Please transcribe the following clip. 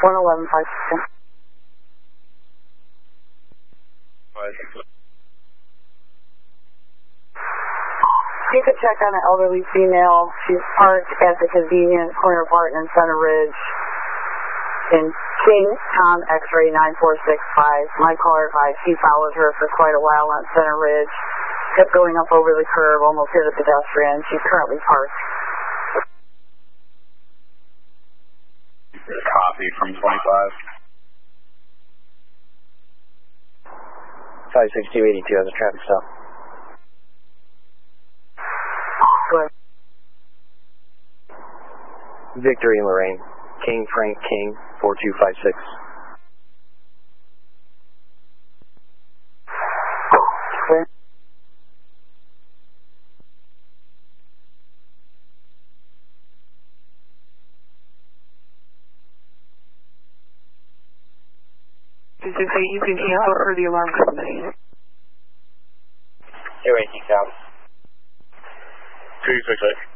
111, 5. You could check on an elderly female. She's parked at the convenience corner part in Center Ridge in King Tom X-ray 9465. My caller advised he followed her for quite a while on Center Ridge. Kept going up over the curb, almost hit a pedestrian. She's currently parked. Copy from 25. 56282 has a traffic stop. Go ahead. Victory in Lorraine. King Frank King 4256. Clear. You can cancel for the alarm company. 080 South. 268.